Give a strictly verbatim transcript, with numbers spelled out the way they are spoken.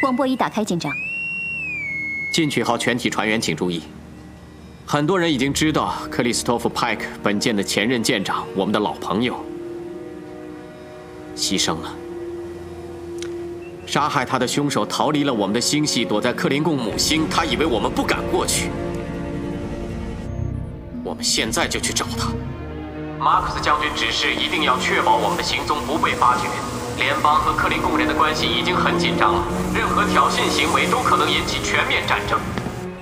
广播已打开，舰长。 进取号全体船员请注意，很多人已经知道克里斯托弗·派克本舰的前任舰长，我们的老朋友牺牲了。杀害他的凶手逃离了我们的星系，躲在克林贡母星，他以为我们不敢过去。我们现在就去找他。马克思将军指示，一定要确保我们的行踪不被发觉。联邦和克林贡人的关系已经很紧张了，任何挑衅行为都可能引起全面战争。